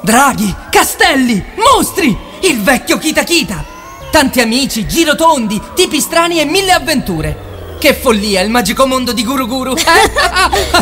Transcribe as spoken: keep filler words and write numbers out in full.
draghi, castelli, mostri, il vecchio Kita Kita. Tanti amici, girotondi, tipi strani e mille avventure. Che follia il magico mondo di Guru Guru.